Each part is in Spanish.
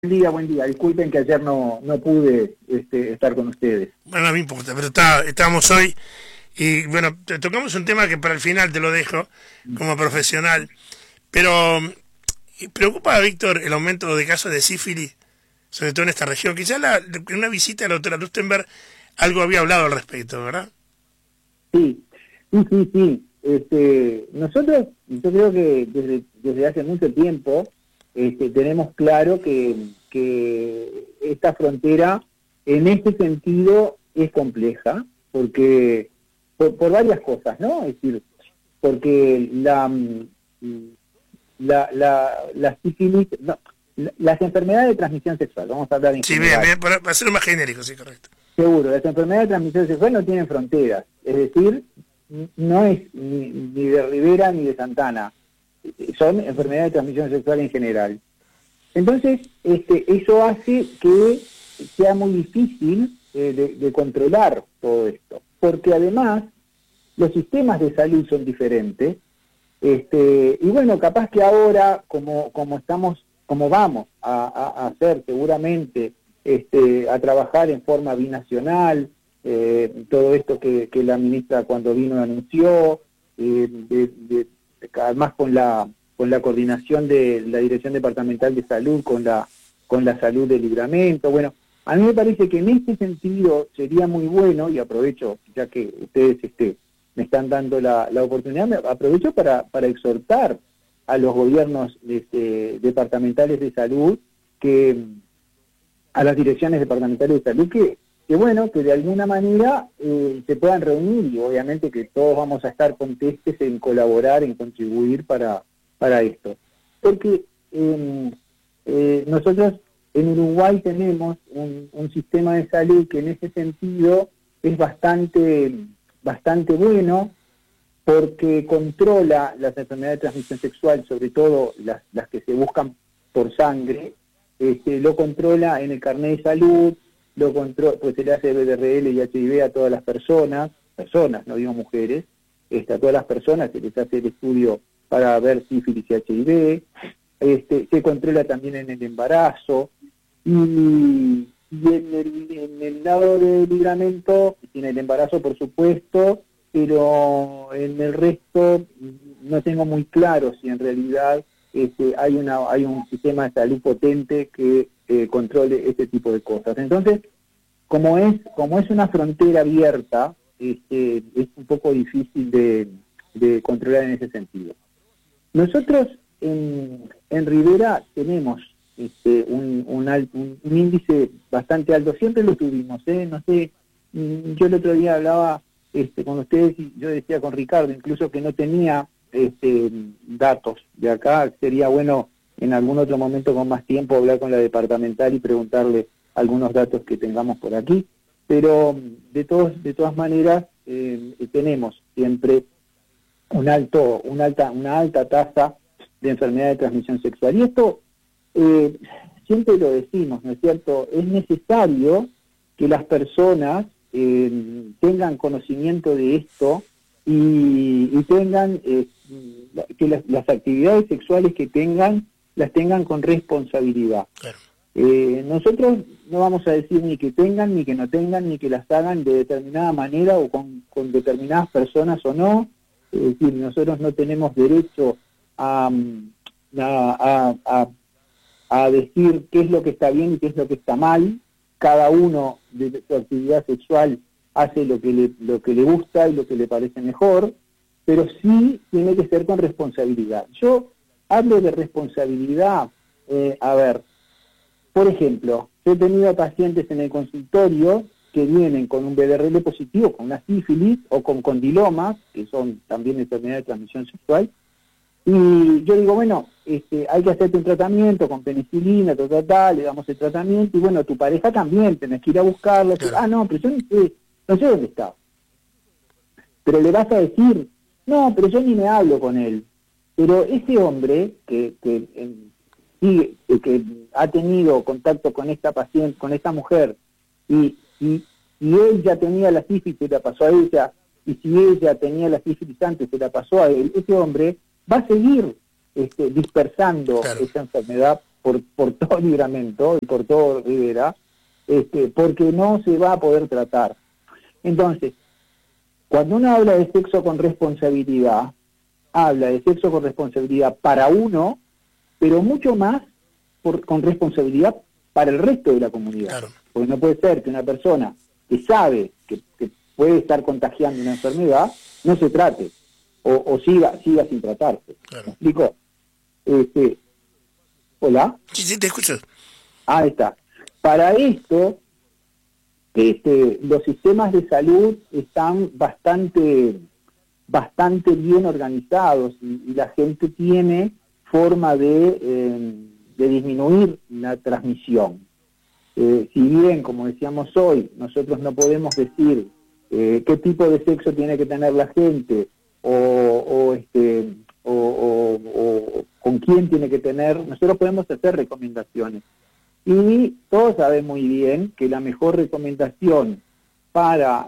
Buen día. Disculpen que ayer no pude estar con ustedes. Bueno, no me importa, pero estábamos hoy y bueno, tocamos un tema que para el final te lo dejo como profesional, pero preocupa a Víctor el aumento de casos de sífilis, sobre todo en esta región. Quizás en una visita de la doctora Lustenberg algo había hablado al respecto, ¿verdad? Sí. Nosotros, yo creo que desde hace mucho tiempo tenemos claro que esta frontera en este sentido es compleja, porque por varias cosas, ¿no? Es decir, porque la sífilis, no, las enfermedades de transmisión sexual, vamos a hablar en general. Bien, para hacerlo más genérico, sí, correcto. Seguro, las enfermedades de transmisión sexual no tienen fronteras, es decir, no es ni de Rivera ni de Santana, son enfermedades de transmisión sexual en general. Entonces, eso hace que sea muy difícil de controlar todo esto, porque además los sistemas de salud son diferentes, y bueno, capaz que ahora, como vamos a hacer seguramente, a trabajar en forma binacional, todo esto que la ministra cuando vino anunció, además con la coordinación de la Dirección Departamental de Salud con la salud del Libramento. Bueno, a mí me parece que en este sentido sería muy bueno, y aprovecho, ya que ustedes me están dando la oportunidad, aprovecho para exhortar a los gobiernos departamentales de salud, a las direcciones departamentales de salud, que bueno, que de alguna manera se puedan reunir, y obviamente que todos vamos a estar contestes en colaborar, en contribuir para esto. Porque nosotros en Uruguay tenemos un sistema de salud que en ese sentido es bastante bueno, porque controla las enfermedades de transmisión sexual, sobre todo las que se buscan por sangre, lo controla en el carnet de salud, lo controla, pues se le hace BDRL y HIV a todas las personas, no digo mujeres, a todas las personas se les hace el estudio para ver sífilis y HIV, se controla también en el embarazo, y en el lado del Libramento, en el embarazo por supuesto, pero en el resto no tengo muy claro si en realidad hay un sistema de salud potente que controle este tipo de cosas. Entonces, como es una frontera abierta, es un poco difícil de controlar en ese sentido. Nosotros en Rivera tenemos un índice bastante alto, siempre lo tuvimos, no sé, yo el otro día hablaba con ustedes y yo decía con Ricardo incluso que no tenía datos de acá. Sería bueno en algún otro momento con más tiempo hablar con la departamental y preguntarle algunos datos que tengamos por aquí, pero de todas maneras tenemos siempre una alta tasa de enfermedad de transmisión sexual, y esto siempre lo decimos, ¿no es cierto? Es necesario que las personas tengan conocimiento de esto y tengan que las actividades sexuales que tengan las tengan con responsabilidad. Claro. Nosotros no vamos a decir ni que tengan, ni que no tengan, ni que las hagan de determinada manera o con determinadas personas o no. Es decir, nosotros no tenemos derecho a decir qué es lo que está bien y qué es lo que está mal. Cada uno de su actividad sexual hace lo que le gusta y lo que le parece mejor, pero sí tiene que ser con responsabilidad. Yo hablo de responsabilidad, por ejemplo, yo he tenido pacientes en el consultorio que vienen con un BDRL positivo, con una sífilis o con condilomas, que son también enfermedades de transmisión sexual, y yo digo, bueno, hay que hacerte un tratamiento con penicilina, le damos el tratamiento, y bueno, tu pareja también, tenés que ir a buscarla. Claro. No, pero yo no sé dónde está. Pero le vas a decir, no, pero yo ni me hablo con él. Pero ese hombre que ha tenido contacto con esta paciente, con esta mujer, y él ya tenía la sífilis, se la pasó a ella, y si ella tenía la sífilis antes, se la pasó a él, ese hombre va a seguir dispersando, claro, esa enfermedad por todo Libramento y por todo Rivera, porque no se va a poder tratar. Entonces, cuando uno habla de sexo con responsabilidad, habla de sexo con responsabilidad para uno, pero mucho más con responsabilidad para el resto de la comunidad. Claro. Porque no puede ser que una persona que sabe que puede estar contagiando una enfermedad, no se trate, o siga sin tratarse. Claro. ¿Me explico? ¿Hola? Sí, te escucho. Ahí está. Para esto, los sistemas de salud están bastante bien organizados y la gente tiene forma de disminuir la transmisión. Si bien, como decíamos hoy, nosotros no podemos decir qué tipo de sexo tiene que tener la gente o con quién tiene que tener, nosotros podemos hacer recomendaciones. Y todos saben muy bien que la mejor recomendación para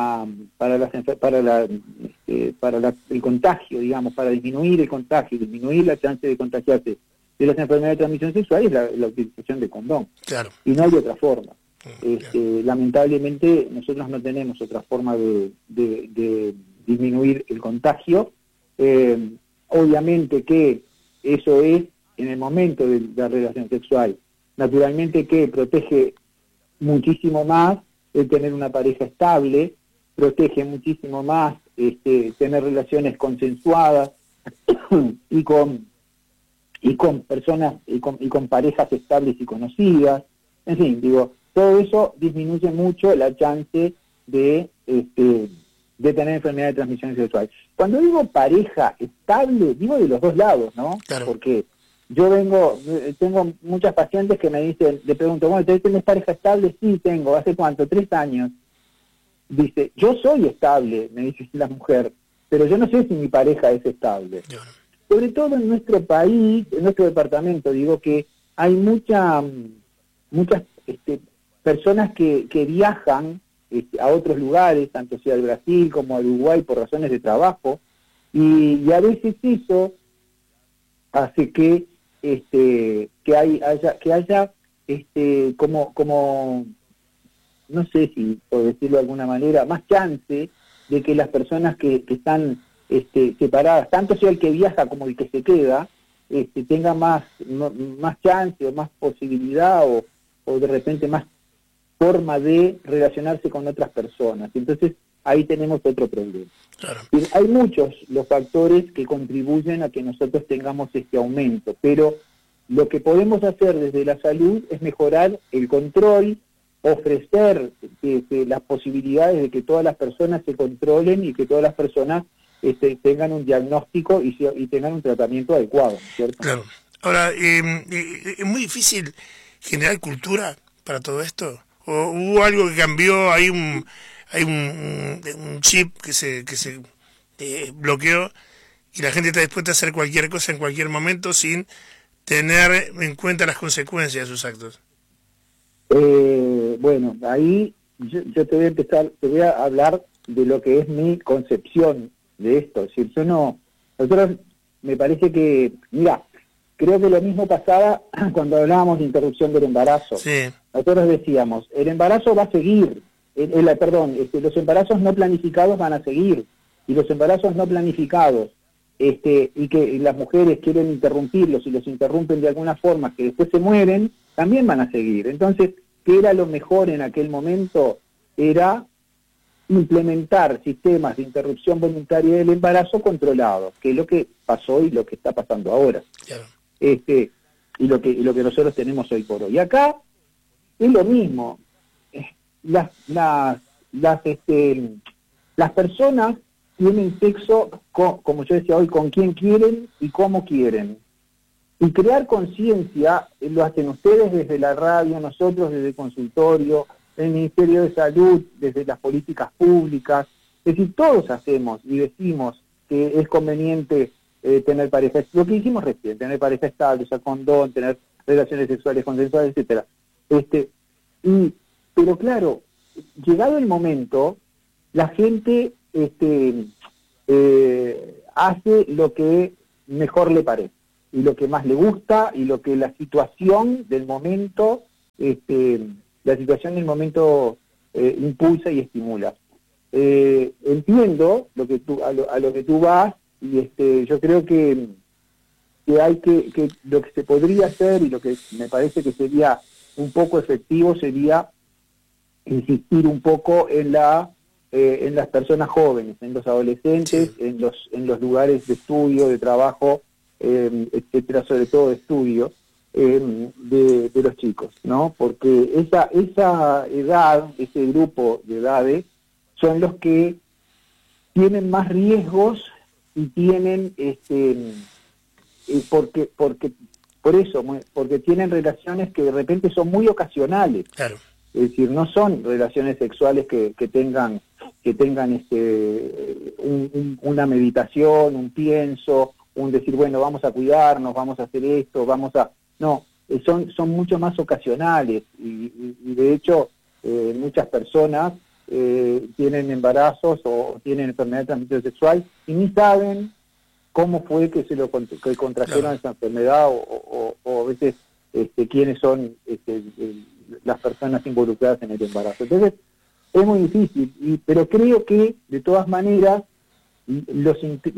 el contagio, digamos, para disminuir el contagio, disminuir la chance de contagiarse de las enfermedades de transmisión sexual es la utilización de condón. Claro. Y no hay otra forma. Claro. Lamentablemente nosotros no tenemos otra forma de disminuir el contagio. Obviamente que eso es en el momento de la relación sexual. Naturalmente que protege muchísimo más el tener una pareja estable, protege muchísimo más tener relaciones consensuadas y con personas y con parejas estables y conocidas. En fin, digo, todo eso disminuye mucho la chance de tener enfermedad de transmisión sexual. Cuando digo pareja estable, digo de los dos lados, ¿no? Claro. Porque yo tengo muchas pacientes que me dicen, le pregunto, bueno, ¿tenés pareja estable? Sí, tengo. ¿Hace cuánto? 3 años. Dice, yo soy estable, me dice la mujer, pero yo no sé si mi pareja es estable. Claro. Sobre todo en nuestro país, en nuestro departamento, digo que hay muchas personas que viajan a otros lugares, tanto sea al Brasil como al Uruguay por razones de trabajo, y a veces eso hace que haya como no sé si por decirlo de alguna manera, más chance de que las personas que están separadas, tanto sea el que viaja como el que se queda, tenga más chance o más posibilidad o de repente más forma de relacionarse con otras personas. Entonces ahí tenemos otro problema. Claro. Hay muchos los factores que contribuyen a que nosotros tengamos este aumento, pero lo que podemos hacer desde la salud es mejorar el control, ofrecer las posibilidades de que todas las personas se controlen y que todas las personas tengan un diagnóstico y tengan un tratamiento adecuado, ¿cierto? Claro. Ahora, ¿es muy difícil generar cultura para todo esto? ¿O hubo algo que cambió? ¿Hay un chip que se bloqueó y la gente está dispuesta a hacer cualquier cosa en cualquier momento sin tener en cuenta las consecuencias de sus actos? Bueno, ahí yo te voy a hablar de lo que es mi concepción de esto. Es decir, nosotros me parece que, mira, creo que lo mismo pasaba cuando hablábamos de interrupción del embarazo. Sí. Nosotros decíamos, el embarazo va a seguir, los embarazos no planificados van a seguir, y los embarazos no planificados, y que las mujeres quieren interrumpirlos y los interrumpen de alguna forma, que después se mueren, también van a seguir. Entonces, ¿qué era lo mejor en aquel momento? Era implementar sistemas de interrupción voluntaria del embarazo controlados, que es lo que pasó y lo que está pasando ahora. Claro. Y lo que nosotros tenemos hoy por hoy. Acá es lo mismo. Las personas tienen sexo, como yo decía hoy, con quien quieren y cómo quieren. Y crear conciencia lo hacen ustedes desde la radio, nosotros desde el consultorio, el Ministerio de Salud, desde las políticas públicas. Es decir, todos hacemos y decimos que es conveniente tener pareja, lo que dijimos recién, tener pareja estable, usar condón, tener relaciones sexuales consensuadas, etcétera. Pero claro, llegado el momento, la gente hace lo que mejor le parece. lo que más le gusta y lo que la situación del momento, impulsa y estimula. Entiendo lo que a lo que tú vas, y yo creo que lo que se podría hacer, y lo que me parece que sería un poco efectivo, sería insistir un poco en las personas jóvenes, en los adolescentes, en los lugares de estudio, de trabajo, etcétera, sobre todo de estudio, de los chicos, ¿no? Porque esa edad, ese grupo de edades, son los que tienen más riesgos y tienen, porque tienen relaciones que de repente son muy ocasionales. Claro. Es decir, no son relaciones sexuales que tengan una meditación, un pienso, un decir, bueno, vamos a cuidarnos, vamos a hacer esto, no, son mucho más ocasionales, y de hecho muchas personas tienen embarazos o tienen enfermedad de transmisión sexual y ni saben cómo fue que que contrajeron claro. esa enfermedad, o a veces quiénes son las personas involucradas en el embarazo. Entonces es muy difícil, pero creo que de todas maneras los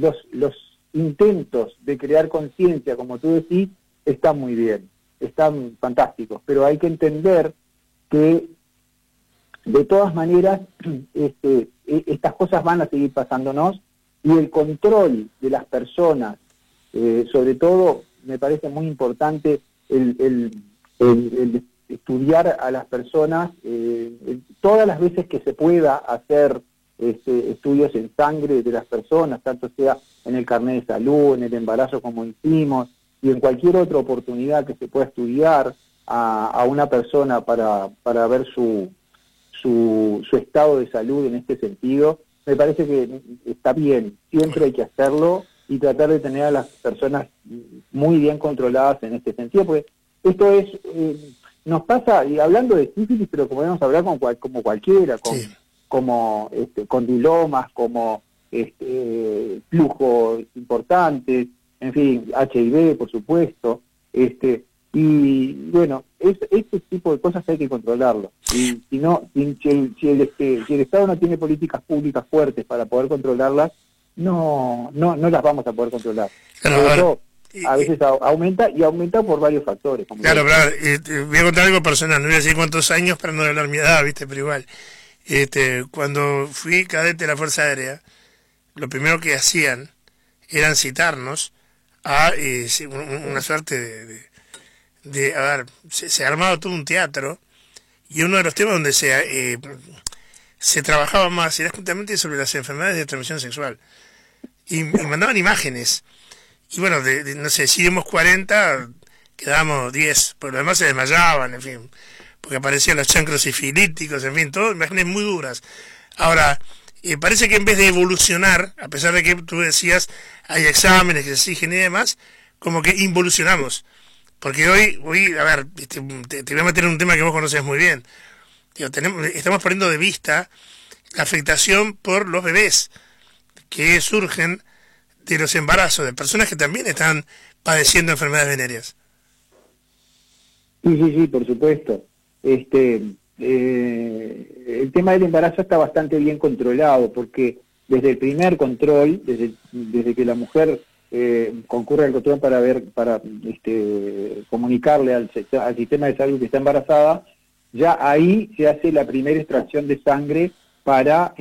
intentos de crear conciencia, como tú decís, están muy bien, están fantásticos, pero hay que entender que de todas maneras estas cosas van a seguir pasándonos, y el control de las personas, sobre todo me parece muy importante el estudiar a las personas todas las veces que se pueda hacer estudios en sangre de las personas, tanto sea en el carnet de salud, en el embarazo como hicimos, y en cualquier otra oportunidad que se pueda estudiar a una persona para ver su estado de salud en este sentido. Me parece que está bien, siempre hay que hacerlo y tratar de tener a las personas muy bien controladas en este sentido, porque esto nos pasa, y hablando de sífilis, pero como podemos hablar como cualquiera, con dilomas, como flujos importantes, en fin, HIV, por supuesto, y bueno, este tipo de cosas hay que controlarlo. Y si el Estado no tiene políticas públicas fuertes para poder controlarlas, no las vamos a poder controlar. Claro, a veces aumenta por varios factores. Claro, pero voy a contar algo personal, no voy a decir cuántos años para no hablar mi edad, ¿viste? Pero igual, cuando fui cadete de la Fuerza Aérea, lo primero que hacían eran citarnos a una suerte de a ver, se ha armado todo un teatro, y uno de los temas donde se trabajaba más era justamente sobre las enfermedades de transmisión sexual, y mandaban imágenes, y bueno, no sé, si íbamos 40, quedábamos 10, por lo demás se desmayaban, en fin, porque aparecían los chancros sifilíticos, en fin, todo, imágenes muy duras. Ahora, parece que en vez de evolucionar, a pesar de que tú decías, hay exámenes que se exigen y demás, como que involucionamos. Porque hoy a ver, te voy a meter en un tema que vos conoces muy bien. Digo, estamos poniendo de vista la afectación por los bebés que surgen de los embarazos, de personas que también están padeciendo enfermedades venéreas. Sí, por supuesto. El tema del embarazo está bastante bien controlado, porque desde el primer control, desde que la mujer concurre al control para comunicarle al sistema de salud que está embarazada, ya ahí se hace la primera extracción de sangre para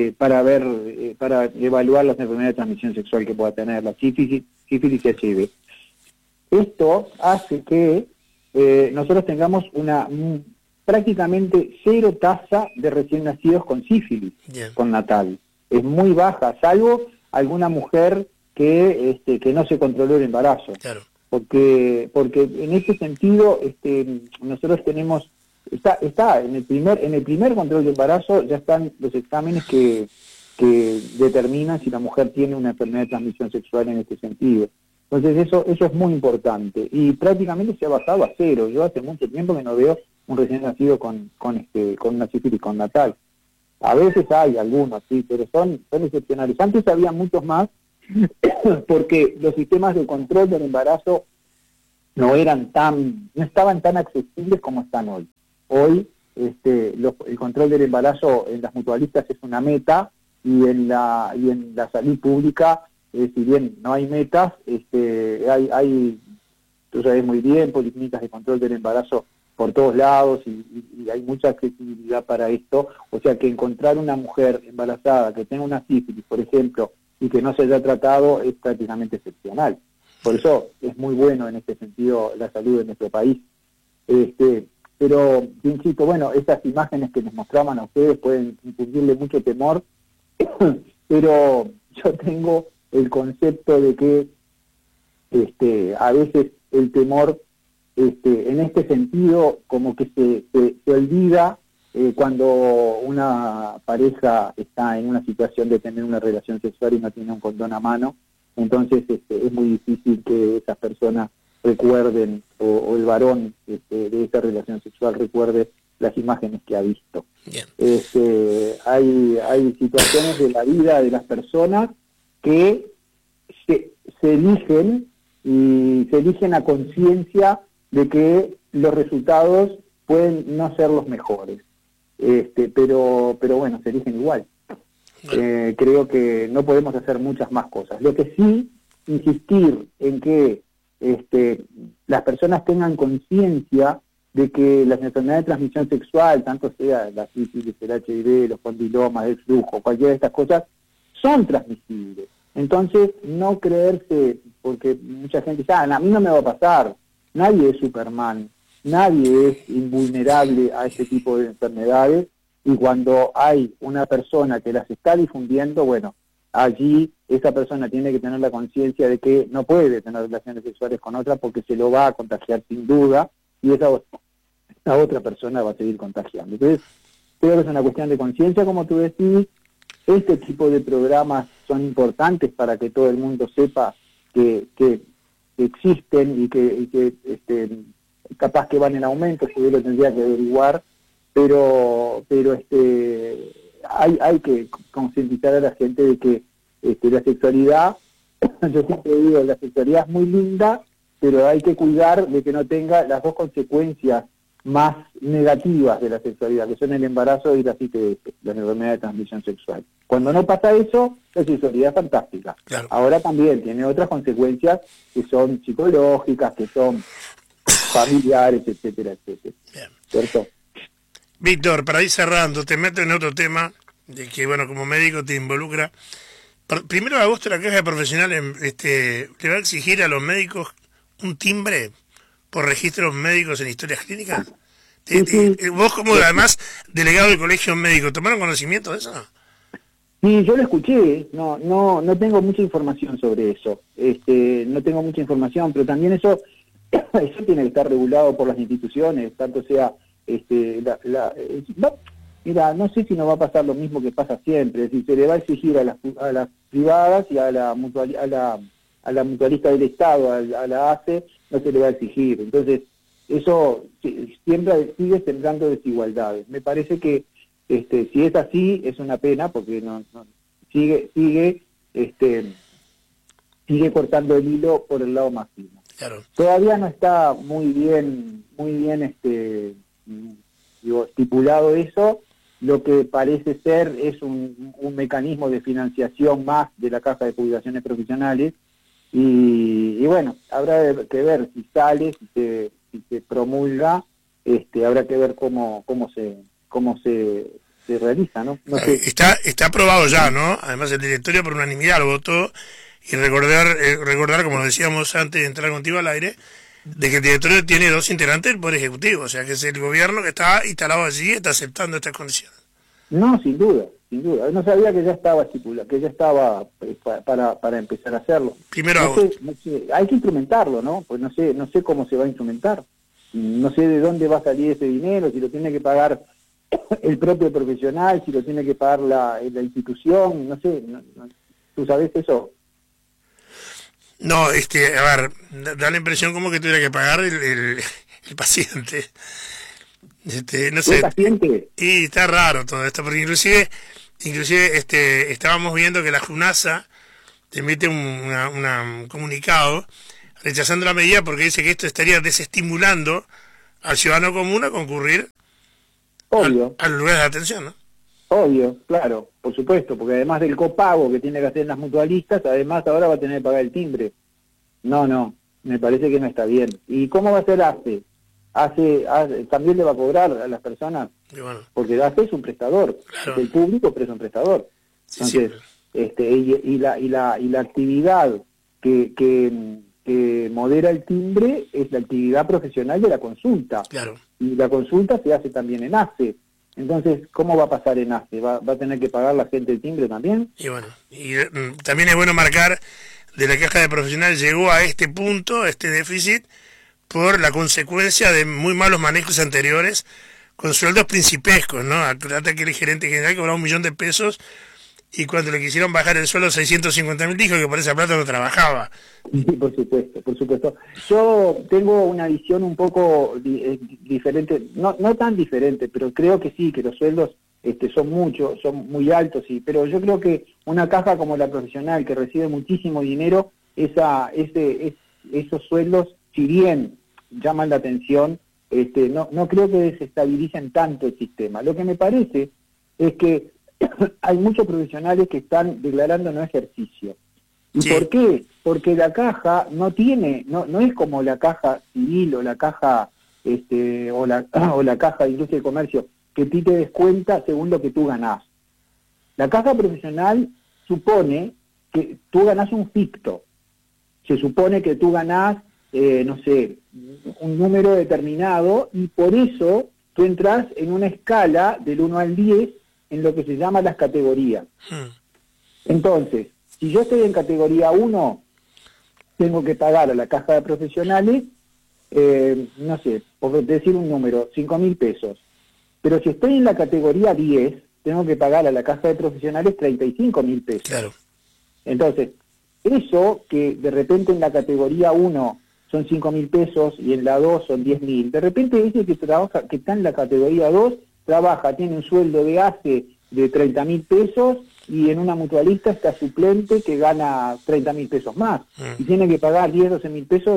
evaluar las enfermedades de transmisión sexual que pueda tener, la sífilis y HIV. Esto hace que nosotros tengamos prácticamente cero tasa de recién nacidos con sífilis, con natal. Es muy baja, salvo alguna mujer que no se controló el embarazo. Claro. Porque en ese sentido nosotros tenemos, está en el primer control de embarazo, ya están los exámenes que determinan si la mujer tiene una enfermedad de transmisión sexual en este sentido. Entonces eso es muy importante, y prácticamente se ha bajado a cero. Yo hace mucho tiempo que no veo un recién nacido con una sífilis con natal. A veces hay algunos, sí, pero son excepcionales. Antes había muchos más, porque los sistemas de control del embarazo no estaban tan accesibles como están hoy. Hoy el control del embarazo en las mutualistas es una meta, y en la salud pública, si bien no hay metas, hay, tú sabes muy bien, policlínicas de control del embarazo por todos lados, y hay mucha accesibilidad para esto. O sea que encontrar una mujer embarazada que tenga una sífilis, por ejemplo, y que no se haya tratado, es prácticamente excepcional. Por eso es muy bueno en este sentido la salud de nuestro país. Pero, insisto, bueno, estas imágenes que nos mostraban a ustedes pueden infundirle mucho temor, pero yo tengo el concepto de que a veces el temor, en este sentido, como que se olvida cuando una pareja está en una situación de tener una relación sexual y no tiene un condón a mano. Entonces es muy difícil que esas personas recuerden, o el varón de esa relación sexual recuerde las imágenes que ha visto. Bien. Hay situaciones de la vida de las personas que se eligen, y se eligen a conciencia de que los resultados pueden no ser los mejores, pero bueno, se eligen igual. Creo que no podemos hacer muchas más cosas. Lo que sí, insistir en que las personas tengan conciencia de que las enfermedades de transmisión sexual, tanto sea la sífilis, el HIV, los condilomas, el flujo, cualquiera de estas cosas, son transmisibles. Entonces, no creerse, porque mucha gente dice, a mí no me va a pasar. Nadie es Superman, nadie es invulnerable a este tipo de enfermedades, y cuando hay una persona que las está difundiendo, bueno, allí esa persona tiene que tener la conciencia de que no puede tener relaciones sexuales con otra, porque se lo va a contagiar sin duda, y esa otra persona va a seguir contagiando. Entonces, creo que es una cuestión de conciencia, como tú decís. Este tipo de programas son importantes para que todo el mundo sepa que existen, y que capaz que van en aumento, yo lo tendría que averiguar, pero hay que concientizar a la gente de que la sexualidad, yo siempre digo, la sexualidad es muy linda, pero hay que cuidar de que no tenga las dos consecuencias más negativas de la sexualidad, que son el embarazo y la CTS, la enfermedad de transmisión sexual. Cuando no pasa eso, la sexualidad es fantástica. Claro. Ahora también tiene otras consecuencias que son psicológicas, que son familiares, etcétera, etcétera. Bien. ¿Cierto? Víctor, para ir cerrando, te meto en otro tema, de que, bueno, como médico te involucra. Primero de agosto la Caja Profesional le va a exigir a los médicos un timbre por registros médicos en historias clínicas. Sí. Vos, como además delegado del Colegio Médico, ¿tomaron conocimiento de eso? Sí, yo lo escuché, no tengo mucha información sobre eso, no tengo mucha información, pero también eso tiene que estar regulado por las instituciones, tanto sea, mira, no sé si nos va a pasar lo mismo que pasa siempre, es decir, se le va a exigir a las privadas y a la mutualista del Estado, a la ACE, no se le va a exigir. Entonces, eso siempre sigue sembrando desigualdades. Me parece que si es así, es una pena, porque sigue cortando el hilo por el lado más fino. Claro. Todavía no está muy bien estipulado eso. Lo que parece ser es un mecanismo de financiación más de la Caja de Jubilaciones Profesionales, y bueno, habrá que ver si sale, si se promulga, habrá que ver cómo se realiza, ¿no? No sé. Está aprobado ya, ¿no? Además el directorio por unanimidad lo votó, y recordar, como decíamos antes de entrar contigo al aire, de que el directorio tiene 2 integrantes del Poder Ejecutivo, o sea que es el gobierno que está instalado allí, está aceptando estas condiciones. No, sin duda. No sabía que ya estaba estipulado, que ya estaba para empezar a hacerlo. Primero no sé, hay que instrumentarlo, ¿no? Pues no sé cómo se va a instrumentar. No sé de dónde va a salir ese dinero, si lo tiene que pagar el propio profesional, si lo tiene que pagar la institución, no sé. ¿Tú sabes eso? No, a ver, da la impresión como que tuviera que pagar el paciente. No sé. ¿El paciente? Y está raro todo esto, porque inclusive estábamos viendo que la JUNASA te emite un comunicado rechazando la medida porque dice que esto estaría desestimulando al ciudadano común a concurrir a los lugares de atención, ¿no? Obvio, claro, por supuesto, porque además del copago que tiene que hacer las mutualistas, además ahora va a tener que pagar el timbre. No, me parece que no está bien. ¿Y cómo va a ser ACE? ACE también le va a cobrar a las personas, bueno, porque ACE es un prestador, claro, es el público, pero es un prestador. Entonces, y la actividad que modera el timbre es la actividad profesional de la consulta. Claro. Y la consulta se hace también en ACE. Entonces, ¿cómo va a pasar en ACE? ¿Va a tener que pagar la gente el timbre también? Y bueno, también es bueno marcar de la caja de profesional llegó a este punto, este déficit, por la consecuencia de muy malos manejos anteriores con sueldos principescos, ¿no? Acuérdate que el gerente general cobraba 1 millón de pesos y cuando le quisieron bajar el sueldo a 650.000 dijo que por esa plata no trabajaba. Sí, por supuesto. Yo tengo una visión un poco diferente, no tan diferente, pero creo que sí, que los sueldos son muy altos, sí, pero yo creo que una caja como la profesional que recibe muchísimo dinero, esos sueldos, si bien llaman la atención, no creo que desestabilicen tanto el sistema. Lo que me parece es que hay muchos profesionales que están declarando no ejercicio. ¿Y sí? ¿Por qué? Porque la caja no es como la caja civil o la caja o la caja de industria y comercio, que a ti te descuenta según lo que tú ganás. La caja profesional supone que tú ganás un ficto. Se supone que tú ganás, un número determinado, y por eso tú entras en una escala del 1 al 10 en lo que se llama las categorías. Entonces, si yo estoy en categoría 1, tengo que pagar a la caja de profesionales, por decir un número, 5.000 pesos. Pero si estoy en la categoría 10, tengo que pagar a la caja de profesionales 35.000 pesos. Claro. Entonces, eso que de repente en la categoría 1 son 5.000 pesos y en la 2 son 10.000, de repente ese que está en la categoría 2, tiene un sueldo de ACE de 30.000 pesos y en una mutualista está suplente que gana 30.000 pesos más y tiene que pagar 10-12.000 pesos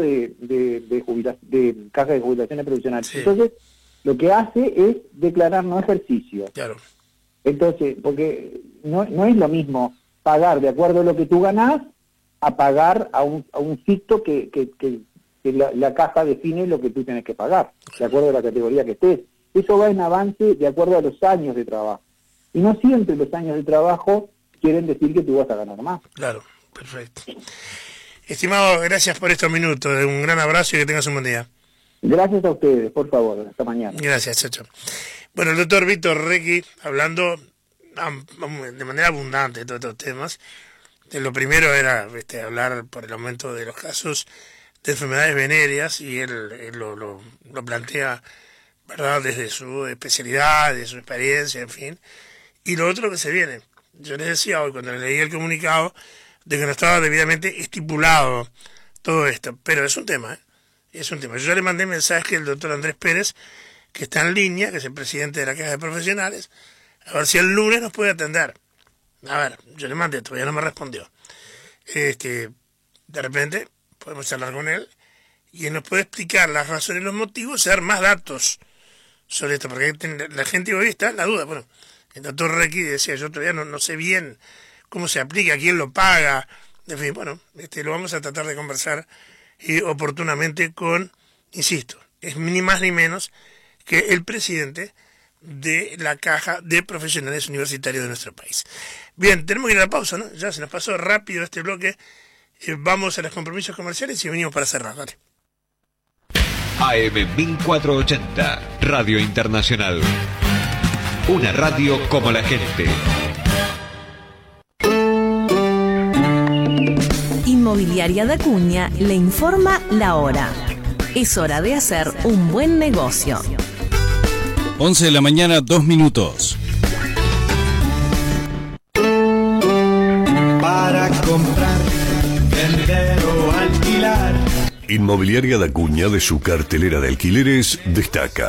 de caja de jubilaciones profesionales. Sí. Entonces, lo que hace es declarar no ejercicio. Claro. Entonces, porque no es lo mismo pagar de acuerdo a lo que tú ganás a pagar a un ficto que la caja define lo que tú tienes que pagar, de acuerdo a la categoría que estés. Eso va en avance de acuerdo a los años de trabajo. Y no siempre los años de trabajo quieren decir que tú vas a ganar más. Claro, perfecto. Estimado, gracias por estos minutos. Un gran abrazo y que tengas un buen día. Gracias a ustedes, por favor. Hasta mañana. Gracias, Chacho. Bueno, el doctor Víctor Requi, hablando de manera abundante de todos estos temas. Lo primero era hablar por el aumento de los casos de enfermedades venéreas, y él lo plantea, ¿verdad?, desde su especialidad, de su experiencia, en fin. Y lo otro que se viene. Yo les decía hoy, cuando leí el comunicado, de que no estaba debidamente estipulado todo esto. Pero es un tema, es un tema. Yo ya le mandé mensaje al doctor Andrés Pérez, que está en línea, que es el presidente de la Caja de Profesionales, a ver si el lunes nos puede atender. A ver, yo le mandé, todavía no me respondió. De repente podemos charlar con él y él nos puede explicar las razones y los motivos y dar más datos sobre esto, porque la gente hoy está en la duda. Bueno, el doctor Requi decía, yo todavía no sé bien cómo se aplica, quién lo paga, en fin, bueno, lo vamos a tratar de conversar oportunamente con, insisto, es ni más ni menos que el presidente de la Caja de Profesionales Universitarios de nuestro país. Bien, tenemos que ir a la pausa, ¿no? Ya se nos pasó rápido este bloque. Vamos a los compromisos comerciales y venimos para cerrar. Dale. AM 1480, Radio Internacional. Una radio como la gente. Inmobiliaria da Cunha le informa la hora. Es hora de hacer un buen negocio. 11 de la mañana, 2 minutos. Para comprar, vender o alquilar. Inmobiliaria da Cunha, de su cartelera de alquileres, destaca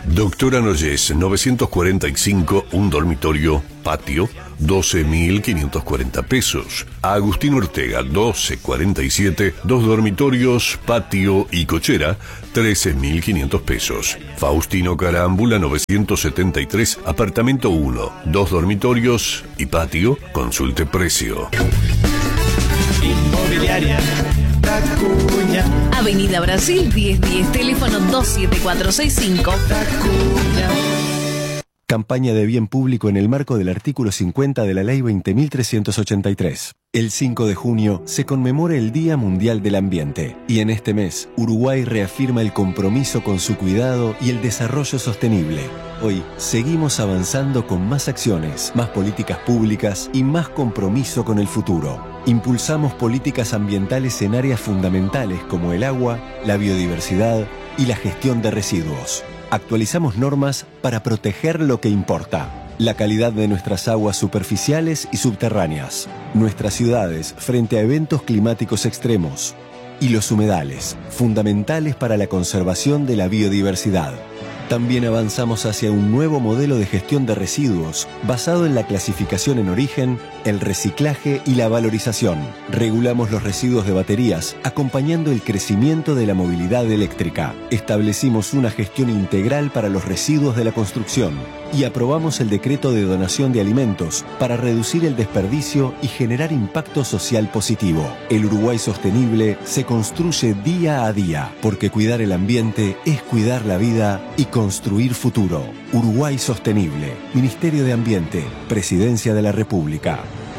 Doctora Noyes, 945, un dormitorio, patio, 12.540 pesos. Agustín Ortega, 1247, 2 dormitorios, patio y cochera, 13.500 pesos. Faustino Carámbula, 973, apartamento 1, 2 dormitorios y patio, consulte precio. Inmobiliaria Tacuña. Avenida Brasil 1010, teléfono 27465. Tacuña. Campaña de bien público en el marco del artículo 50 de la Ley 20.383. El 5 de junio se conmemora el Día Mundial del Ambiente y en este mes Uruguay reafirma el compromiso con su cuidado y el desarrollo sostenible. Hoy seguimos avanzando con más acciones, más políticas públicas y más compromiso con el futuro. Impulsamos políticas ambientales en áreas fundamentales como el agua, la biodiversidad y la gestión de residuos. Actualizamos normas para proteger lo que importa: la calidad de nuestras aguas superficiales y subterráneas, nuestras ciudades frente a eventos climáticos extremos y los humedales, fundamentales para la conservación de la biodiversidad. También avanzamos hacia un nuevo modelo de gestión de residuos basado en la clasificación en origen, el reciclaje y la valorización. Regulamos los residuos de baterías, acompañando el crecimiento de la movilidad eléctrica. Establecimos una gestión integral para los residuos de la construcción y aprobamos el decreto de donación de alimentos para reducir el desperdicio y generar impacto social positivo. El Uruguay sostenible se construye día a día, porque cuidar el ambiente es cuidar la vida y construir futuro. Uruguay Sostenible, Ministerio de Ambiente, Presidencia de la República.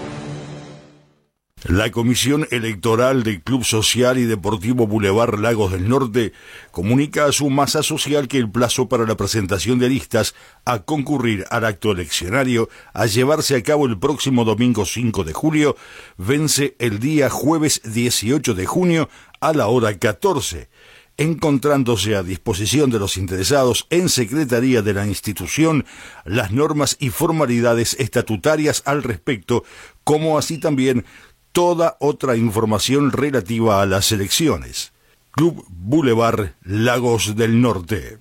La Comisión Electoral del Club Social y Deportivo Boulevard Lagos del Norte comunica a su masa social que el plazo para la presentación de listas a concurrir al acto eleccionario a llevarse a cabo el próximo domingo 5 de julio vence el día jueves 18 de junio a la hora 14, encontrándose a disposición de los interesados en Secretaría de la institución las normas y formalidades estatutarias al respecto, como así también toda otra información relativa a las elecciones. Club Boulevard Lagos del Norte.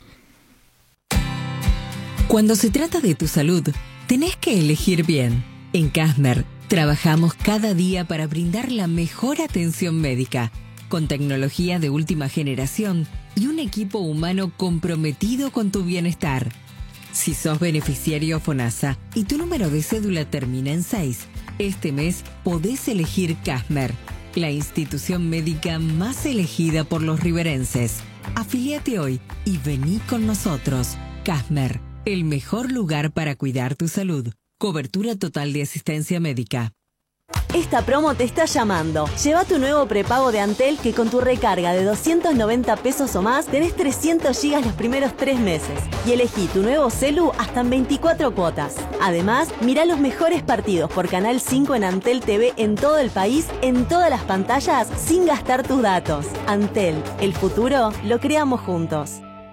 Cuando se trata de tu salud, tenés que elegir bien. En Casmer, trabajamos cada día para brindar la mejor atención médica, con tecnología de última generación y un equipo humano comprometido con tu bienestar. Si sos beneficiario FONASA y tu número de cédula termina en 6, este mes podés elegir Casmer, la institución médica más elegida por los riverenses. Afíliate hoy y vení con nosotros. Casmer, el mejor lugar para cuidar tu salud. Cobertura total de asistencia médica. Esta promo te está llamando. Lleva tu nuevo prepago de Antel, que con tu recarga de 290 pesos o más tenés 300 gigas los primeros 3 meses. Y elegí tu nuevo celu hasta en 24 cuotas. Además, mirá los mejores partidos por Canal 5 en Antel TV en todo el país, en todas las pantallas, sin gastar tus datos. Antel, el futuro lo creamos juntos.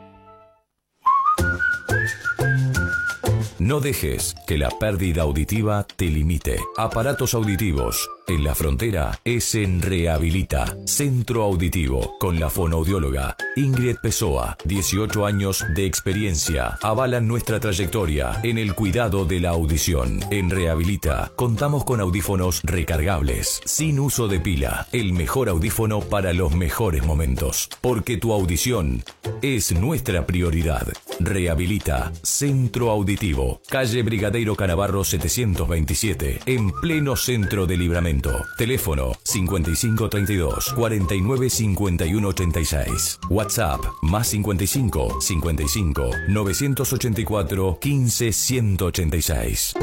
No dejes que la pérdida auditiva te limite. Aparatos auditivos. En la frontera es en Rehabilita, Centro Auditivo, con la fonoaudióloga Ingrid Pessoa. 18 años de experiencia avalan nuestra trayectoria en el cuidado de la audición. En Rehabilita contamos con audífonos recargables, sin uso de pila. El mejor audífono para los mejores momentos. Porque tu audición es nuestra prioridad. Rehabilita, Centro Auditivo, calle Brigadeiro Canavarro 727, en pleno centro de Libramento. Teléfono 5532 49 51 86. WhatsApp más 55 55 984 15 186.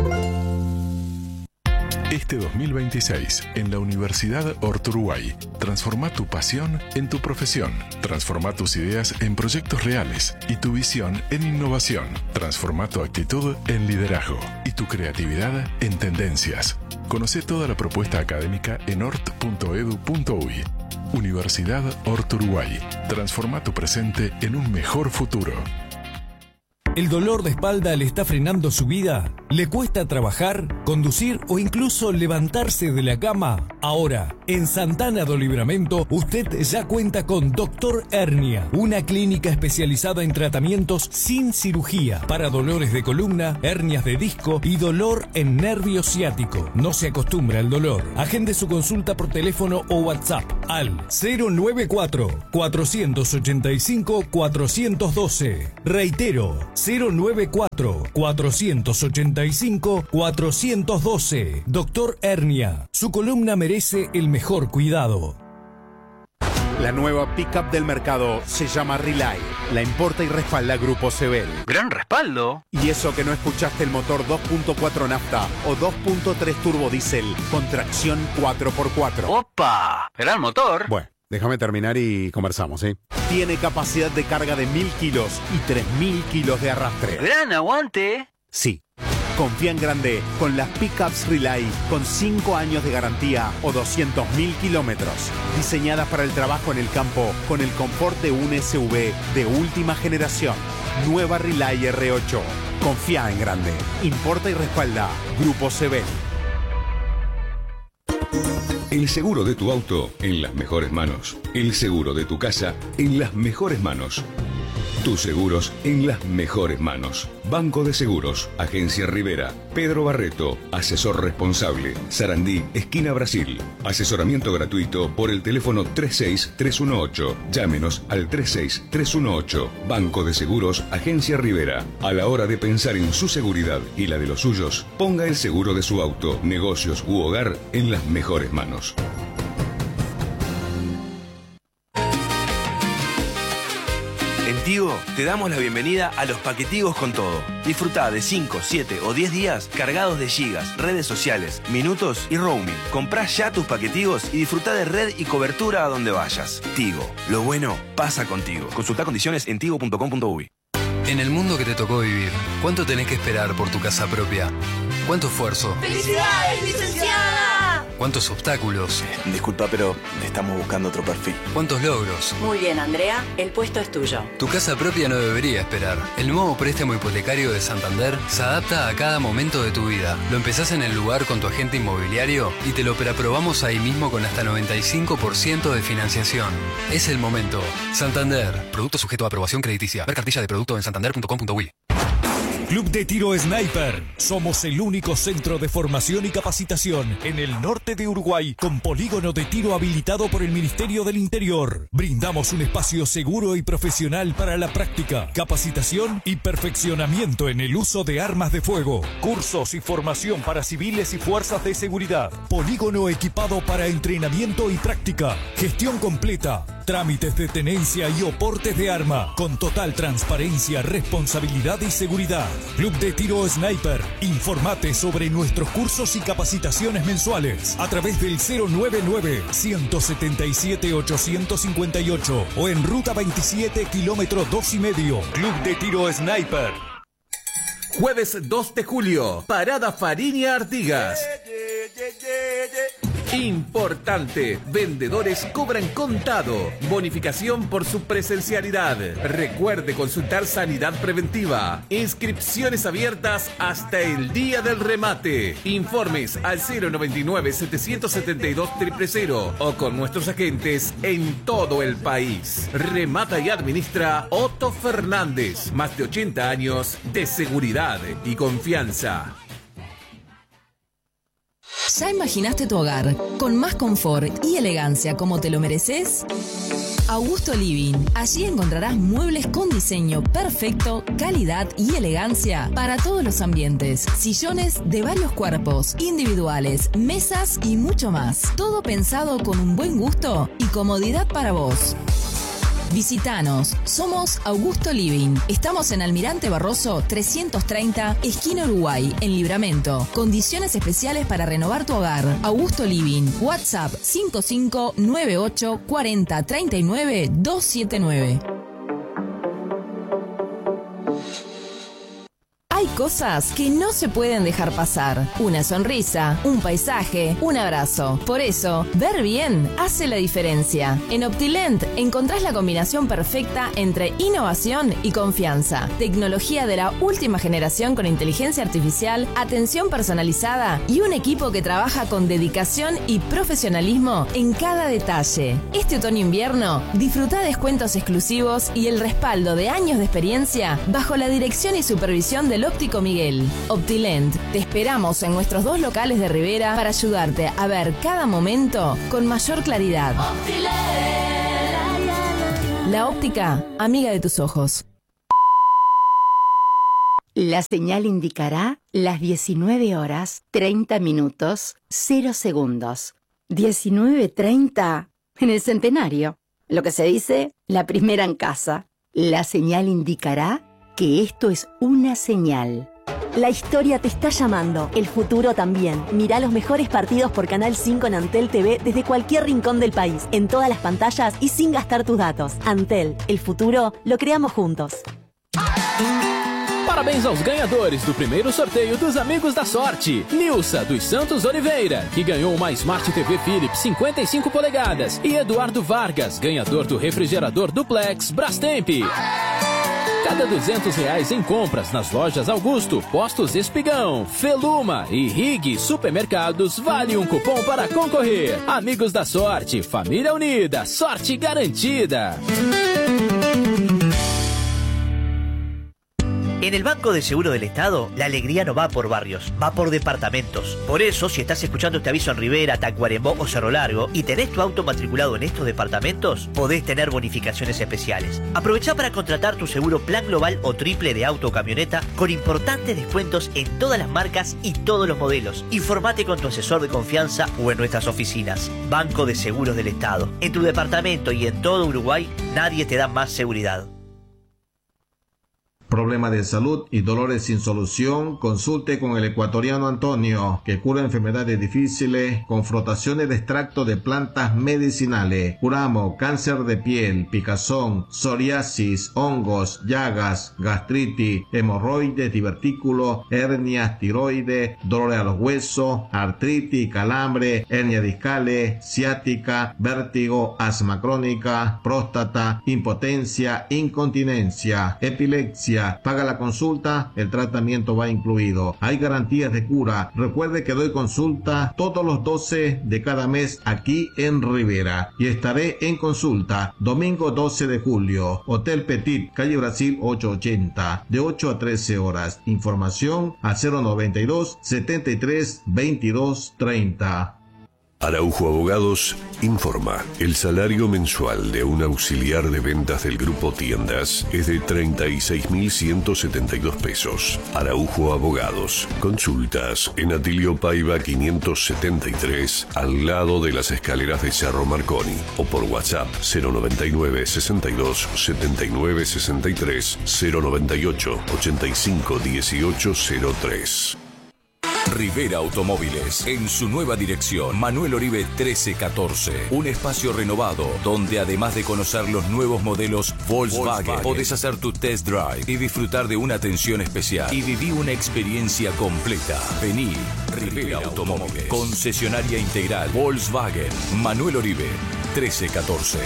Este 2026, en la Universidad Orturuguay, transforma tu pasión en tu profesión. Transforma tus ideas en proyectos reales y tu visión en innovación. Transforma tu actitud en liderazgo y tu creatividad en tendencias. Conoce toda la propuesta académica en ort.edu.uy. Universidad Orturuguay. Transforma tu presente en un mejor futuro. ¿El dolor de espalda le está frenando su vida? ¿Le cuesta trabajar, conducir o incluso levantarse de la cama? Ahora, en Santana do Livramento, usted ya cuenta con Dr. Hernia, una clínica especializada en tratamientos sin cirugía para dolores de columna, hernias de disco y dolor en nervio ciático. No se acostumbra al dolor. Agende su consulta por teléfono o WhatsApp al 094-485-412. Reitero, 094-485-412. Doctor Hernia, su columna merece el mejor cuidado. La nueva pickup del mercado se llama Relay. La importa y respalda Grupo Sebel. ¡Gran respaldo! Y eso que no escuchaste el motor 2.4 nafta o 2.3 turbo diésel con tracción 4x4. ¡Opa! ¡Gran motor! Bueno, déjame terminar y conversamos, ¿sí? Tiene capacidad de carga de 1000 kilos y 3000 kilos de arrastre. ¡Gran aguante! Sí. Confía en grande con las pickups Relay con 5 años de garantía o 200.000 kilómetros. Diseñadas para el trabajo en el campo con el confort de un SUV de última generación. Nueva Relay R8. Confía en grande. Importa y respalda Grupo Sebel. El seguro de tu auto en las mejores manos. El seguro de tu casa en las mejores manos. Tus seguros en las mejores manos. Banco de Seguros, Agencia Rivera, Pedro Barreto, asesor responsable, Sarandí, esquina Brasil. Asesoramiento gratuito por el teléfono 36318. Llámenos al 36318. Banco de Seguros, Agencia Rivera. A la hora de pensar en su seguridad y la de los suyos, ponga el seguro de su auto, negocios u hogar en las mejores manos. En Tigo te damos la bienvenida a los paquetigos con todo. Disfrutá de 5, 7 o 10 días cargados de gigas, redes sociales, minutos y roaming. Comprá ya tus paquetigos y disfrutá de red y cobertura a donde vayas. Tigo, lo bueno pasa contigo. Consultá condiciones en tigo.com.uy. En el mundo que te tocó vivir, ¿cuánto tenés que esperar por tu casa propia? ¿Cuánto esfuerzo? ¡Felicidades, licenciada! ¿Cuántos obstáculos? Disculpa, pero estamos buscando otro perfil. ¿Cuántos logros? Muy bien, Andrea, el puesto es tuyo. Tu casa propia no debería esperar. El nuevo préstamo hipotecario de Santander se adapta a cada momento de tu vida. Lo empezás en el lugar con tu agente inmobiliario y te lo preaprobamos ahí mismo con hasta 95% de financiación. Es el momento. Santander. Producto sujeto a aprobación crediticia. Ver cartilla de producto en santander.com.uy. Club de Tiro Sniper. Somos el único centro de formación y capacitación en el norte de Uruguay con polígono de tiro habilitado por el Ministerio del Interior. Brindamos un espacio seguro y profesional para la práctica, capacitación y perfeccionamiento en el uso de armas de fuego. Cursos y formación para civiles y fuerzas de seguridad. Polígono equipado para entrenamiento y práctica. Gestión completa. Trámites de tenencia y oportes de arma con total transparencia, responsabilidad y seguridad. Club de Tiro Sniper. Informate sobre nuestros cursos y capacitaciones mensuales a través del 099-177-858 o en Ruta 27, kilómetro 2,5. Club de Tiro Sniper. Jueves 2 de julio, Parada Fariña Artigas. Importante, vendedores cobran contado, bonificación por su presencialidad. Recuerde consultar sanidad preventiva. Inscripciones abiertas hasta el día del remate. Informes al 099-772-000 o con nuestros agentes en todo el país. Remata y administra Otto Fernández. Más de 80 años de seguridad y confianza. ¿Ya imaginaste tu hogar con más confort y elegancia como te lo mereces? Augusto Living. Allí encontrarás muebles con diseño perfecto, calidad y elegancia para todos los ambientes. Sillones de varios cuerpos, individuales, mesas y mucho más. Todo pensado con un buen gusto y comodidad para vos. Visítanos, somos Augusto Living. Estamos en Almirante Barroso 330, esquina Uruguay, en Livramento. Condiciones especiales para renovar tu hogar. Augusto Living, WhatsApp 5598 40 39 279. Hay cosas que no se pueden dejar pasar. Una sonrisa, un paisaje, un abrazo. Por eso, ver bien hace la diferencia. En Optilent encontrás la combinación perfecta entre innovación y confianza. Tecnología de la última generación con inteligencia artificial, atención personalizada y un equipo que trabaja con dedicación y profesionalismo en cada detalle. Este otoño-invierno, disfruta descuentos exclusivos y el respaldo de años de experiencia bajo la dirección y supervisión del óptico Miguel. Optilent, te esperamos en nuestros 2 locales de Rivera para ayudarte a ver cada momento con mayor claridad. La óptica, amiga de tus ojos. La señal indicará las 19 horas 30 minutos 0 segundos. 19:30 en el centenario. Lo que se dice, la primera en casa. La señal indicará que esto es una señal. La historia te está llamando, el futuro también. Mirá los mejores partidos por Canal 5 en Antel TV desde cualquier rincón del país, en todas las pantallas y sin gastar tus datos. Antel, el futuro lo creamos juntos. Parabéns aos ganhadores do primeiro sorteio dos Amigos da Sorte. Nilsa dos Santos Oliveira, que ganhou uma Smart TV Philips 55 polegadas. E Eduardo Vargas, ganhador do refrigerador Duplex Brastemp. Cada R$200 em compras nas lojas Augusto, Postos Espigão, Feluma e Rig Supermercados vale um cupom para concorrer. Amigos da Sorte, família unida, sorte garantida. En el Banco de Seguro del Estado, la alegría no va por barrios, va por departamentos. Por eso, si estás escuchando este aviso en Rivera, Tacuarembó o Cerro Largo y tenés tu auto matriculado en estos departamentos, podés tener bonificaciones especiales. Aprovechá para contratar tu seguro plan global o triple de auto o camioneta con importantes descuentos en todas las marcas y todos los modelos. Informate con tu asesor de confianza o en nuestras oficinas. Banco de Seguros del Estado. En tu departamento y en todo Uruguay, nadie te da más seguridad. Problema de salud y dolores sin solución, consulte con el ecuatoriano Antonio, que cura enfermedades difíciles con frotaciones de extracto de plantas medicinales. Curamos cáncer de piel, picazón, psoriasis, hongos, llagas, gastritis, hemorroides, divertículos, hernias, tiroides, dolores a los huesos, artritis, calambre, hernias discales, ciática, vértigo, asma crónica, próstata, impotencia, incontinencia, epilepsia. Paga la consulta, el tratamiento va incluido. Hay garantías de cura. Recuerde que doy consulta todos los 12 de cada mes aquí en Rivera. Y estaré en consulta domingo 12 de julio. Hotel Petit, calle Brasil 880, de 8 a 13 horas. Información al 092 73 22 30. Araujo Abogados informa. El salario mensual de un auxiliar de ventas del Grupo Tiendas es de 36.172 pesos. Araujo Abogados. Consultas en Atilio Paiva 573, al lado de las escaleras de Cerro Marconi. O por WhatsApp 099 62 79 63 098 85 18 03. Rivera Automóviles, en su nueva dirección, Manuel Oribe 1314. Un espacio renovado, donde además de conocer los nuevos modelos Volkswagen, podés hacer tu test drive y disfrutar de una atención especial. Y viví una experiencia completa. Vení, Rivera Automóviles, concesionaria integral Volkswagen, Manuel Oribe 1314.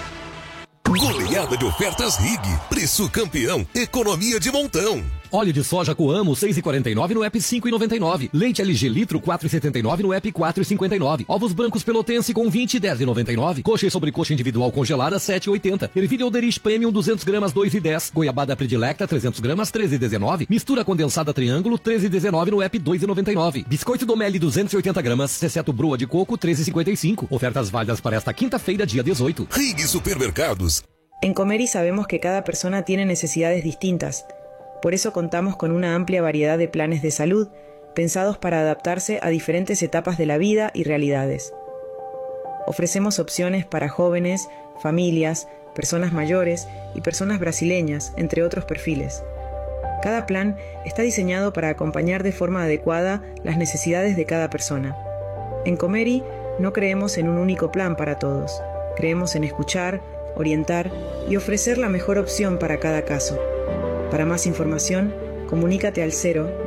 Goleada de ofertas RIG. Preço campeão. Economia de montão. Óleo de soja Coamo 6,49 no app 5,99. Leite LG litro 4,79 no app 4,59. Ovos brancos Pelotense com 20 e 10,99. Coxa e sobrecoxa individual congelada 7,80. Ervilha Oderich Premium 200 gramas 2,10. Goiabada Predilecta 300 gramas 13,19. Mistura condensada Triângulo 13,19 no app 2,99. Biscoito Domelli 280 gramas, exceto broa de coco 13,55. Ofertas válidas para esta quinta-feira, dia 18. RIG Supermercados. En Comeri sabemos que cada persona tiene necesidades distintas. Por eso contamos con una amplia variedad de planes de salud, pensados para adaptarse a diferentes etapas de la vida y realidades. Ofrecemos opciones para jóvenes, familias, personas mayores y personas brasileñas, entre otros perfiles. Cada plan está diseñado para acompañar de forma adecuada las necesidades de cada persona. En Comeri no creemos en un único plan para todos. Creemos en escuchar, orientar y ofrecer la mejor opción para cada caso. Para más información, Comunícate al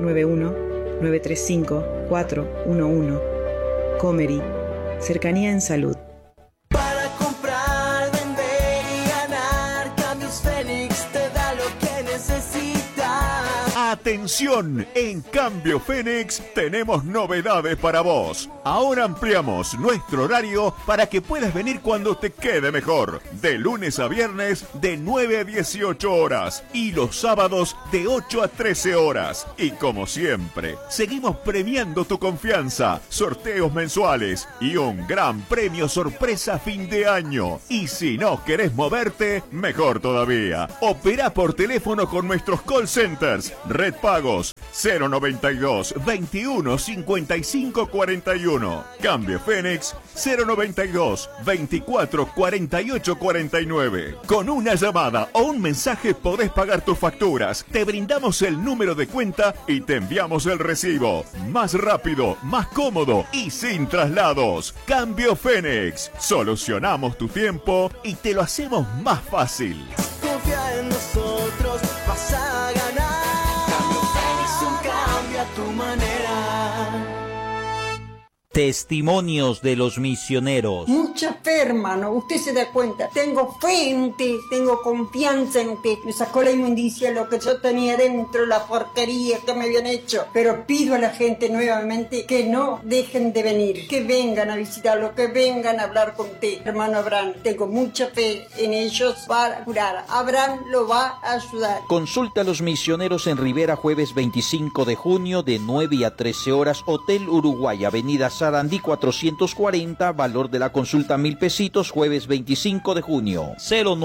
091-935-411. Comery, cercanía en salud. Para comprar, vender y ganar, Cambios Fénix te da lo que necesitas. Atención, en Cambio Fénix tenemos novedades para vos. Ahora ampliamos nuestro horario para que puedas venir cuando te quede mejor. De lunes a viernes de 9 a 18 horas y los sábados de 8 a 13 horas. Y como siempre, seguimos premiando tu confianza, sorteos mensuales y un gran premio sorpresa fin de año. Y si no querés moverte, mejor todavía. Opera por teléfono con nuestros call centers. Red Pagos 092 21 55 41. Cambio Fénix 092 24 48 49. Con una llamada o un mensaje podés pagar tus facturas. Te brindamos el número de cuenta y te enviamos el recibo. Más rápido, más cómodo y sin traslados. Cambio Fénix. Solucionamos tu tiempo y te lo hacemos más fácil. Confía en nosotros, vas a ganar. Cambio Fénix, un cambio a tu manera. Testimonios de los misioneros. Mucha fe, hermano. Usted se da cuenta. Tengo fe en usted. Tengo confianza en usted. Me sacó la inmundicia, lo que yo tenía dentro, la porquería que me habían hecho. Pero pido a la gente nuevamente que no dejen de venir. Que vengan a visitarlo, que vengan a hablar con usted. Hermano Abraham, tengo mucha fe en ellos para curar. Abraham lo va a ayudar. Consulta a los misioneros en Rivera, jueves 25 de junio de 9 a 13 horas. Hotel Uruguay, Avenida Sarandí 440, valor de la consulta 1.000 pesitos, jueves 25 de junio.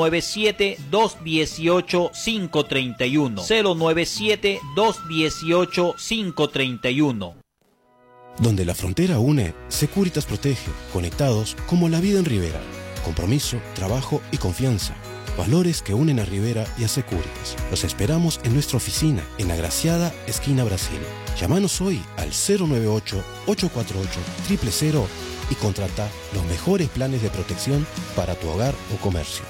097-218-531. 097-218-531. Donde la frontera une, Securitas protege, conectados como la vida en Rivera. Compromiso, trabajo y confianza. Valores que unen a Rivera y a Securitas. Los esperamos en nuestra oficina, en Agraciada, esquina Brasil. Llámanos hoy al 098-848-000 y contrata los mejores planes de protección para tu hogar o comercio.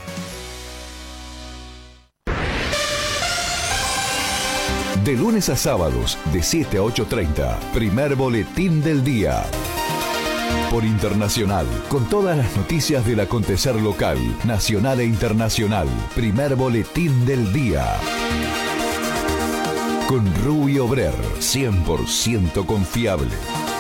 De lunes a sábados, de 7 a 8:30, primer boletín del día. Por Internacional, con todas las noticias del acontecer local, nacional e internacional. Primer boletín del día. Con Rubio Brer, 100% confiable.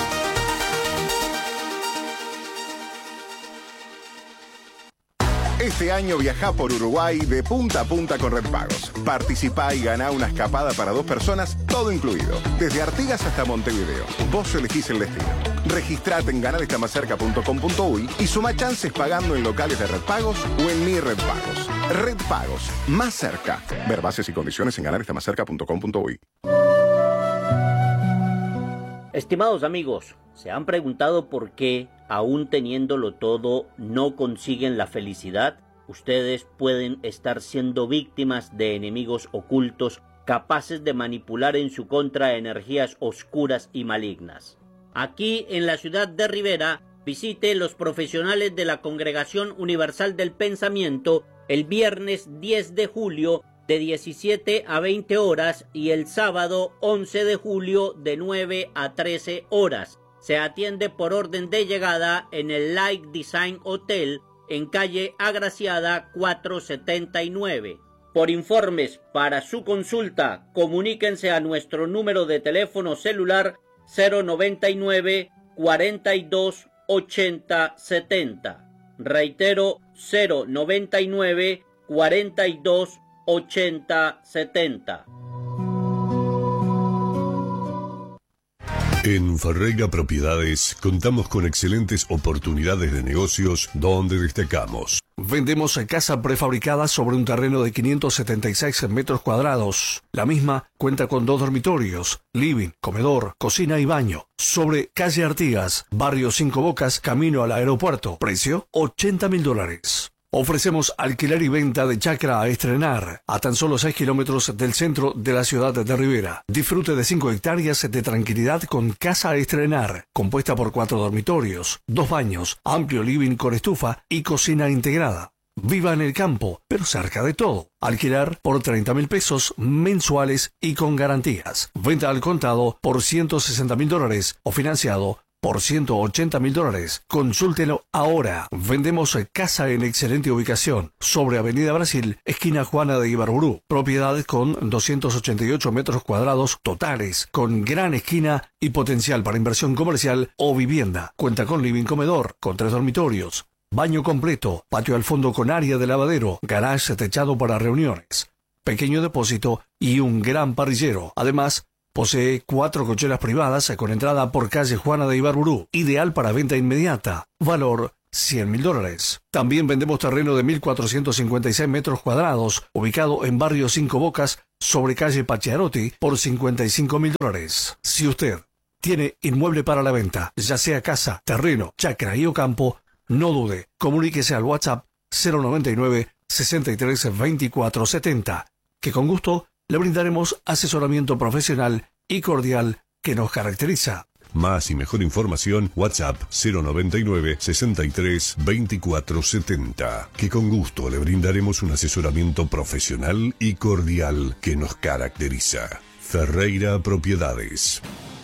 Este año viajá por Uruguay de punta a punta con Red Pagos. Participá y ganá una escapada para 2 personas, todo incluido. Desde Artigas hasta Montevideo. Vos elegís el destino. Registrate en ganadestamacerca.com.uy y suma chances pagando en locales de Red Pagos o en Mi Red Pagos. Red Pagos, más cerca. Ver bases y condiciones en ganadestamacerca.com.uy. Estimados amigos, ¿se han preguntado por qué, aún teniéndolo todo, no consiguen la felicidad? Ustedes pueden estar siendo víctimas de enemigos ocultos capaces de manipular en su contra energías oscuras y malignas. Aquí en la ciudad de Rivera, visite los profesionales de la Congregación Universal del Pensamiento el viernes 10 de julio de 17 a 20 horas y el sábado 11 de julio de 9 a 13 horas. Se atiende por orden de llegada en el Light Design Hotel en calle Agraciada 479. Por informes para su consulta, comuníquense a nuestro número de teléfono celular 099 42 80 70. Reitero, 099 42 80 70. En Ferreira Propiedades contamos con excelentes oportunidades de negocios donde destacamos. Vendemos casa prefabricada sobre un terreno de 576 metros cuadrados. La misma cuenta con 2 dormitorios, living, comedor, cocina y baño. Sobre calle Artigas, barrio 5 Bocas, camino al aeropuerto. Precio, $80.000. Ofrecemos alquiler y venta de chacra a estrenar a tan solo 6 kilómetros del centro de la ciudad de Rivera. Disfrute de 5 hectáreas de tranquilidad con casa a estrenar, compuesta por 4 dormitorios, 2 baños, amplio living con estufa y cocina integrada. Viva en el campo, pero cerca de todo. Alquilar por 30.000 pesos mensuales y con garantías. Venta al contado por $160.000 o financiado por $180.000. Consúltelo ahora. Vendemos casa en excelente ubicación sobre Avenida Brasil, esquina Juana de Ibarburu. Propiedades con 288 metros cuadrados totales, con gran esquina y potencial para inversión comercial o vivienda. Cuenta con living comedor, con 3 dormitorios, baño completo, patio al fondo con área de lavadero, garage techado para reuniones, pequeño depósito y un gran parrillero. Además, posee 4 cocheras privadas con entrada por calle Juana de Ibarburu, ideal para venta inmediata. Valor $100.000. También vendemos terreno de 1.456 metros cuadrados, ubicado en barrio Cinco Bocas, sobre calle Pachiarotti, por $55.000. Si usted tiene inmueble para la venta, ya sea casa, terreno, chacra y o campo, no dude, comuníquese al WhatsApp 099 63 24 70, que con gusto le brindaremos asesoramiento profesional y cordial que nos caracteriza. Más y mejor información, WhatsApp 099 63 24 70, que con gusto le brindaremos un asesoramiento profesional y cordial que nos caracteriza. Ferreira Propiedades.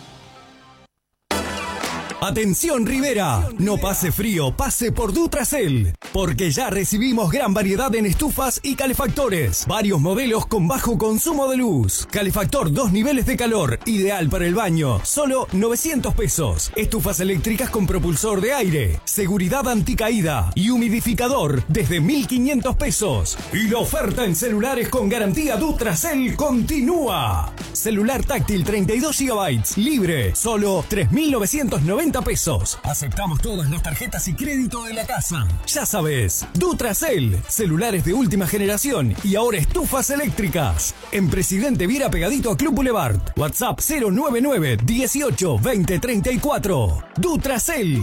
Atención Rivera, no pase frío, pase por Dutracel, porque ya recibimos gran variedad en estufas y calefactores, varios modelos con bajo consumo de luz. Calefactor 2 niveles de calor, ideal para el baño, solo 900 pesos. Estufas eléctricas con propulsor de aire, seguridad anticaída y humidificador desde 1.500 pesos. Y la oferta en celulares con garantía Dutracel continúa. Celular táctil 32 GB, libre, solo 3.990 pesos. Aceptamos todas las tarjetas y crédito de la casa. Ya sabes, Dutracel, celulares de última generación y ahora estufas eléctricas. En Presidente Viera pegadito a Club Boulevard. WhatsApp 099 18 20 34. Dutracel.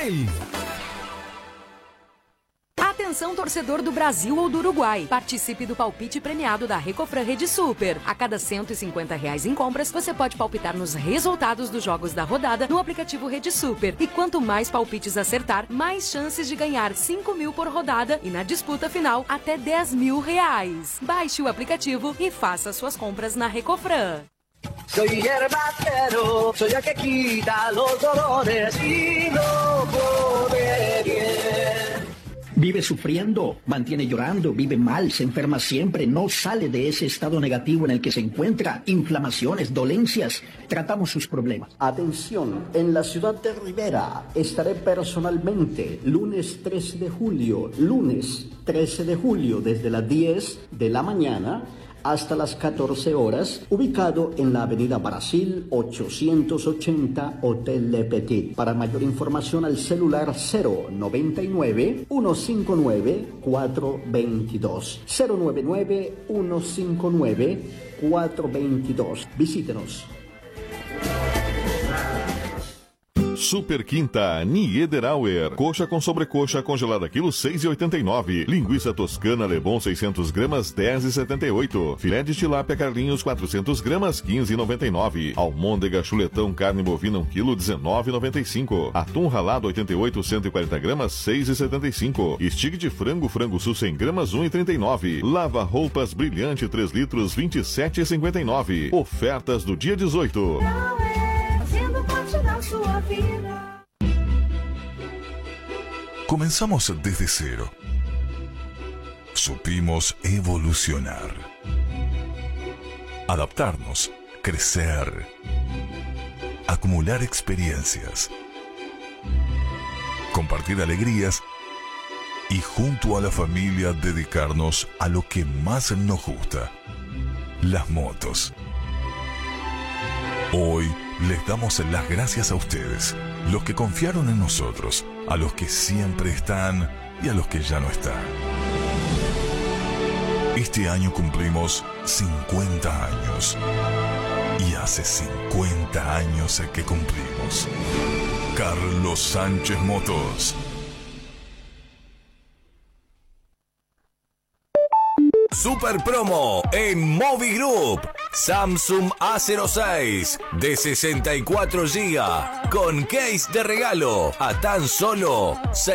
Atenção, torcedor do Brasil ou do Uruguai. Participe do palpite premiado da Recofran Rede Super. A cada R$150 em compras, você pode palpitar nos resultados dos jogos da rodada no aplicativo Rede Super. E quanto mais palpites acertar, mais chances de ganhar 5.000 por rodada e na disputa final, até R$10.000. Baixe o aplicativo e faça suas compras na Recofran. Soy herbatero, soy el que quita los dolores y no pone bien. Vive sufriendo, mantiene llorando, vive mal, se enferma siempre, no sale de ese estado negativo en el que se encuentra, inflamaciones, dolencias. Tratamos sus problemas. Atención, en la ciudad de Rivera estaré personalmente lunes 13 de julio, desde las 10 de la mañana hasta las 14 horas, ubicado en la avenida Brasil 880, Hotel Le Petit. Para mayor información al celular 099 159 422. 099 159 422. Visítenos. Super Quinta Niederauer. Coxa com sobrecoxa congelada quilo 6,89. Linguiça toscana Lebon 600 gramas 10,78. Filé de tilápia Carlinhos 400 gramas 15,99. Almôndega chuletão carne bovina 1 kg 19,95. Atum ralado 88 140 gramas 6,75. Estig de frango sul 100 gramas 1,39. Lava roupas brilhante 3 litros 27,59. Ofertas do dia 18. Sua vida. Comenzamos desde cero. Supimos evolucionar, adaptarnos, crecer, acumular experiencias, compartir alegrías y junto a la familia dedicarnos a lo que más nos gusta, las motos. Hoy les damos las gracias a ustedes, los que confiaron en nosotros, a los que siempre están y a los que ya no están. Este año cumplimos 50 años. Y hace 50 años que cumplimos. Carlos Sánchez Motos. Super promo en Movi Group. Samsung A06 de 64 GB con case de regalo a tan solo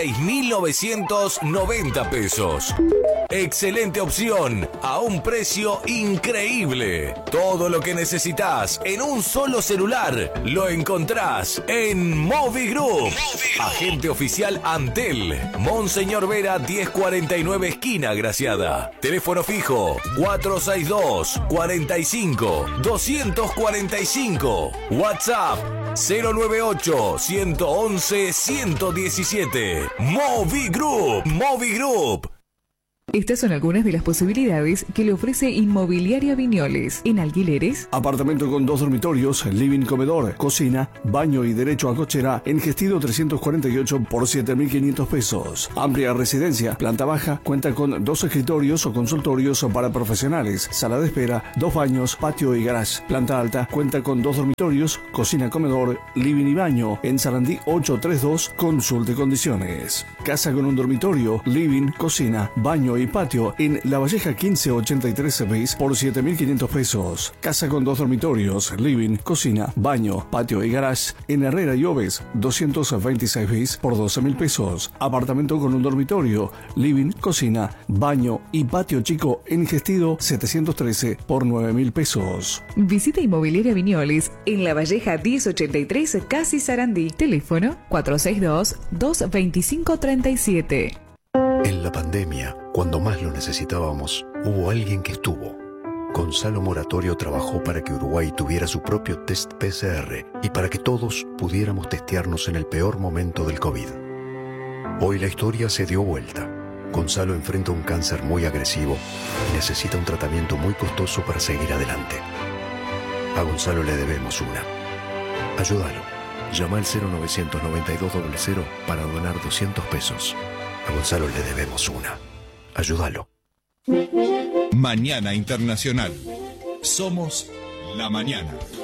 6.990 pesos. Excelente opción a un precio increíble. Todo lo que necesitas en un solo celular lo encontrás en Movi Group. Agente oficial Antel, Monseñor Vera 1049 esquina Graciada. Teléfono fijo 462 45 245. WhatsApp 098 111 117. Movi Group. Movi Group. Estas son algunas de las posibilidades que le ofrece Inmobiliaria Viñoles. En alquileres, apartamento con 2 dormitorios, living, comedor, cocina, baño y derecho a cochera en Gestido 348 por 7.500 pesos. Amplia residencia, planta baja, cuenta con 2 escritorios o consultorios para profesionales, sala de espera, 2 baños, patio y garage. Planta alta, cuenta con 2 dormitorios, cocina, comedor, living y baño en Sarandí 832, consulte condiciones. Casa con un dormitorio, living, cocina, baño y patio en La Valleja 1583 bis por 7.500 pesos. Casa con 2 dormitorios, living, cocina, baño, patio y garage en Herrera y Oves 226 bis por 12.000 pesos. Apartamento con un dormitorio, living, cocina, baño y patio chico en Gestido 713 por 9.000 pesos. visita Inmobiliaria Viñoles en La Valleja 1083 Casi Sarandí. Teléfono 462-225-37. En la pandemia, cuando más lo necesitábamos, hubo alguien que estuvo. Gonzalo Moratorio trabajó para que Uruguay tuviera su propio test PCR y para que todos pudiéramos testearnos en el peor momento del COVID. Hoy la historia se dio vuelta. Gonzalo enfrenta un cáncer muy agresivo y necesita un tratamiento muy costoso para seguir adelante. A Gonzalo le debemos una. Ayúdalo. Llama al 099200 para donar 200 pesos. A Gonzalo le debemos una. Ayúdalo. Mañana Internacional. Somos la mañana.